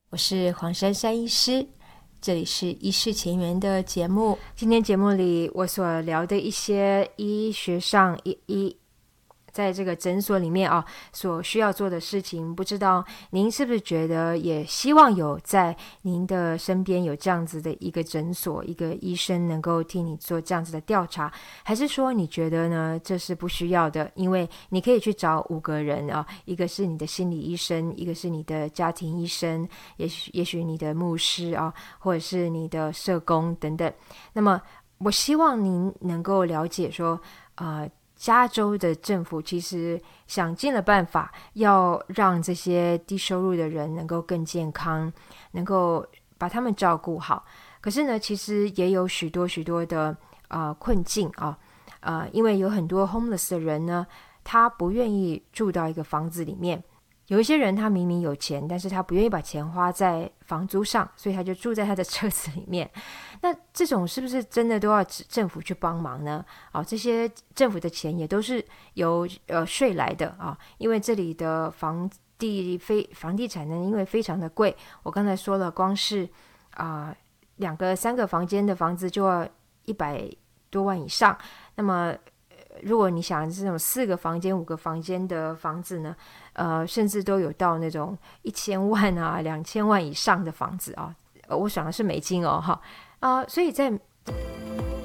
我是黄珊珊医师，这里是医事前沿的节目。今天节目里我所聊的一些医学上在这个诊所里面所需要做的事情，不知道您是不是觉得也希望有在您的身边有这样子的一个诊所，一个医生能够替你做这样子的调查，还是说你觉得呢这是不需要的，因为你可以去找5个人一个是你的心理医生，一个是你的家庭医生，也许你的牧师或者是你的社工等等。那么我希望您能够了解说加州的政府其实想尽了办法要让这些低收入的人能够更健康，能够把他们照顾好。可是呢，其实也有许多的困境因为有很多 homeless 的人呢，他不愿意住到一个房子里面。有一些人他明明有钱，但是他不愿意把钱花在房租上，所以他就住在他的车子里面。那这种是不是真的都要政府去帮忙呢？这些政府的钱也都是由税来的因为这里的房地产呢，因为非常的贵，我刚才说了，光是2个3个房间的房子就要100多万以上。那么如果你想这种4个房间5个房间的房子呢，甚至都有到那种1000万2000万以上的房子我想的是美金所以在